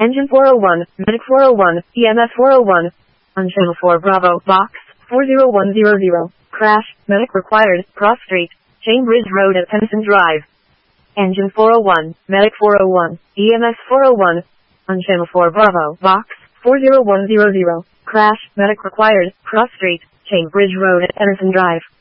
Engine 401, Medic 401, EMS 401. On channel 4 Bravo, box 40100. Crash, medic required, Cross Street, Cambridge Road at Tennyson Drive. Engine 401, Medic 401, EMS 401. On channel 4 Bravo, box 40100. Crash, medic required, Cross Street, Cambridge Road at Tennyson Drive.